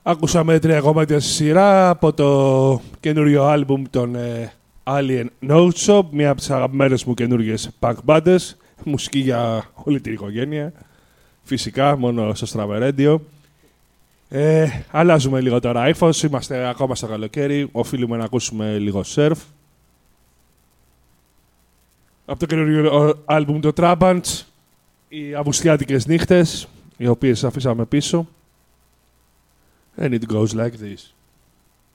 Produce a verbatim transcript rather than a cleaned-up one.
Ακούσαμε τρία κομμάτια στη σειρά από το καινούριο άλμπουμ των ε, Alien Note Shop, μία από τις αγαπημένες μου καινούργιες punk bands, μουσική για όλη την οικογένεια, φυσικά μόνο στο Strawberry Radio. Ε, αλλάζουμε λίγο τώρα ύφος, είμαστε ακόμα στο καλοκαίρι, οφείλουμε να ακούσουμε λίγο surf. Από το καινούριο άλμπουμ το Trabants, οι αυγουστιάτικες νύχτες, οι οποίες αφήσαμε πίσω. And it goes like this.